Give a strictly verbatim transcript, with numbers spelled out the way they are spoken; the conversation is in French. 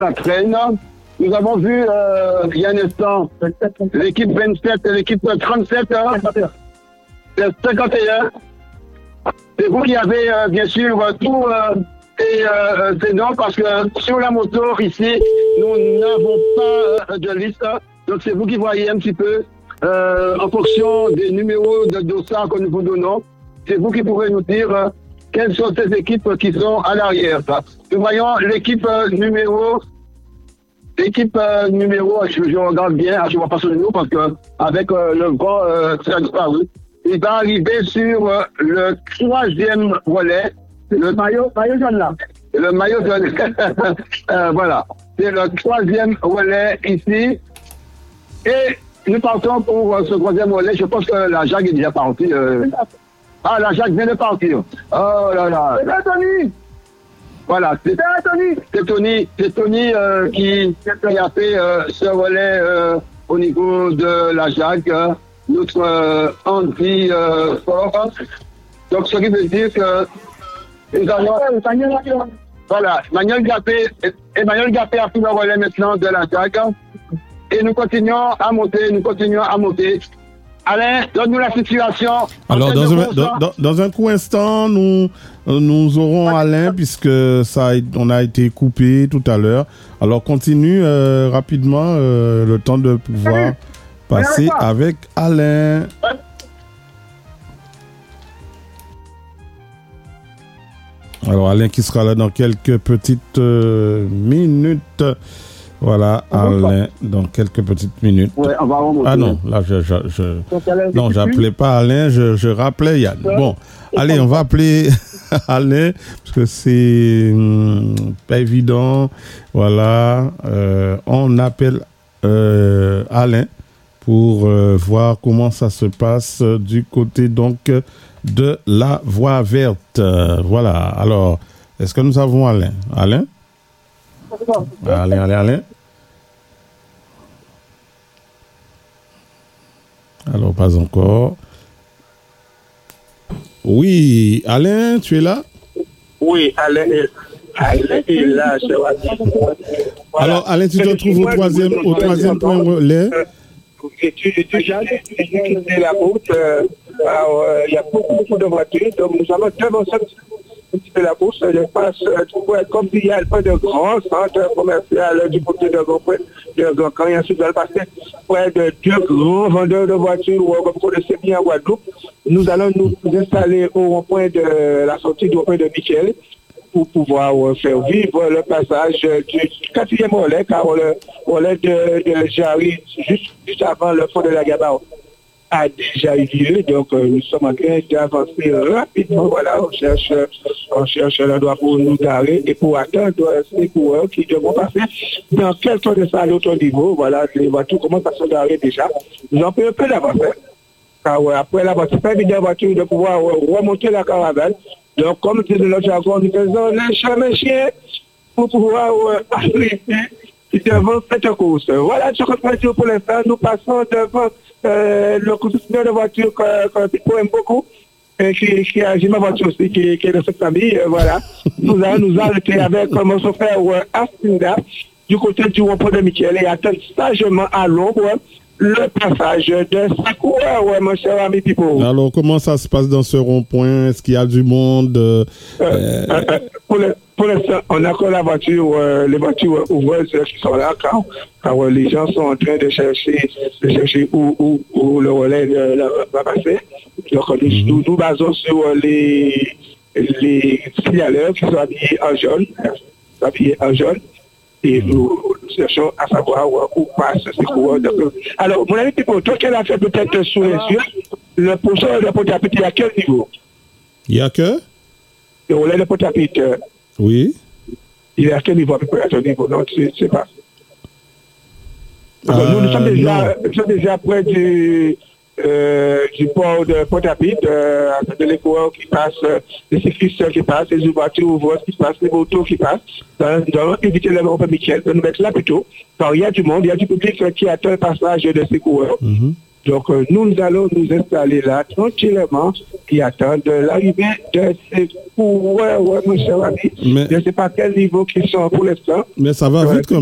la traîne. Nous avons vu euh, il y a un instant l'équipe vingt-sept et l'équipe trente-sept. Hein, c'est cinquante et un. C'est vous qui avez euh, bien sûr tout euh, et, euh, ces noms parce que sur la moto ici, nous n'avons pas euh, de liste. Donc c'est vous qui voyez un petit peu euh, en fonction des numéros de dossard que nous vous donnons. C'est vous qui pourrez nous dire euh, quelles sont ces équipes qui sont à l'arrière. Nous voyons l'équipe euh, numéro, l'équipe euh, numéro, je, je regarde bien, je ne vois pas son numéro parce que avec euh, le vent, euh, ça a disparu. Il va arriver sur euh, le troisième relais. Le maillot, maillot jaune là. Le maillot jaune. euh, voilà. C'est le troisième relais ici. Et nous partons pour euh, ce troisième relais. Je pense que la Jacques est déjà partie. Euh... Ah, la Jacques vient de partir. Oh là là. C'est Tony. Voilà. C'est Tony. C'est Tony, c'est Tony euh, qui, qui a fait euh, ce relais euh, au niveau de la Jacques. Euh, notre euh, anti-sport. Euh, Donc, ce qui veut dire que nous allons... Voilà, Emmanuel Gapé, Emmanuel Gapé a pris le relais maintenant de l'attaque. Et nous continuons à monter, nous continuons à monter. Alain, donne-nous la situation. Alors, dans un, dans, dans, dans un court instant, nous, nous aurons Alain, puisque ça a, on a été coupé tout à l'heure. Alors, continue euh, rapidement euh, le temps de pouvoir... passer avec Alain. Alors Alain qui sera là dans quelques petites euh, minutes. Voilà, Alain dans quelques petites minutes. Ouais, on va ah non, là je, je, je... non, j'appelais pas Alain, je, je rappelais Yann. Bon, allez, on va appeler Alain parce que c'est hum, pas évident. Voilà, euh, on appelle euh, Alain pour euh, voir comment ça se passe euh, du côté donc de la voie verte. Euh, voilà. Alors, est-ce que nous avons Alain? Alain? Alain, Alain, Alain. Alors, pas encore. Oui, Alain, tu es là? Oui, Alain est, Alain est là. Voilà. Alors, Alain, tu te trouves au troisième, au troisième point relais. Et tu, tu viens de quitter la route, euh, euh, il y a beaucoup, beaucoup de voitures, donc nous allons devancer un petit peu la route. Je passe, euh, comme il y a pas de grands centres commerciaux du côté de Grand de Grand Camp, et ensuite nous allons passer près de deux grands vendeurs de voitures, comme vous connaissez bien à Guadeloupe. Nous allons nous installer au rond-point de la sortie du rond-point de Michel, pour pouvoir euh, faire vivre le passage euh, du quatrième relais, car le relais de, de Jarry, juste, juste avant le fond de la Gabarre, a déjà eu lieu. Donc, euh, nous sommes en train d'avancer rapidement. Voilà, on cherche, on cherche l'endroit pour nous garer et pour attendre ces coureurs qui devront passer dans quelques de ça à l'autre niveau. Voilà, les voitures commencent à se garer déjà. Nous avons un peu d'avance. Car ouais, après la voiture, c'est pas évident voiture de pouvoir euh, remonter la caravane. Donc, comme c'est de notre jargon, nous faisons les chemins chiens pour pouvoir euh, arriver devant cette course. Voilà ce que je peux dire pour l'instant. Nous passons devant euh, le concessionnaire de voiture qu'on aime beaucoup, et qui, qui a ma voiture aussi, qui, qui est de cette famille. Euh, voilà. Nous allons nous arrêter avec mon chauffeur euh, Astinda du côté du rond-point de Michel et attendre sagement à l'ombre le passage de ce coureur, ouais, mon cher ami Pipo. Alors, comment ça se passe dans ce rond-point? Est-ce qu'il y a du monde? euh, euh, euh, euh, Pour le, pour l'instant, on a que la voiture, euh, les voitures ouvreuses qui sont là, car, car euh, les gens sont en train de chercher, de chercher où, où, où le relais euh, va passer. Donc, nous, mm-hmm. nous nous basons sur euh, les, les signaleurs qui sont habillés en jaune, habillés en jaune. Et nous, nous cherchons à savoir où, où passe ces coureurs. Alors, mon ami Pipo, toi qui l'as fait peut-être sous les yeux, le pourcentage de Pointe-à-Pitre, il y a quel niveau? Il y a que Le relais de Pointe-à-Pitre. Oui. Il est à quel niveau à peu près à ton niveau? Non, tu ne sais pas. Euh, nous, nous, sommes déjà, nous sommes déjà près du, euh, du port de Pointe-à-Pitre, euh, de les coureurs qui passent, euh, les cyclistes qui passent, les voitures ouvreuses qui passent, les motos qui passent. Nous allons éviter le rond-point Michel, nous mettre là plutôt, car il y a du monde, il y a du public qui attend le passage de ces coureurs. Mm-hmm. Donc, euh, nous allons nous installer là tranquillement et attendre l'arrivée de ces coureurs, ouais, mon cher ami. Mais... Je ne sais pas quel niveau qu'ils sont pour l'instant. Mais ça va vite quand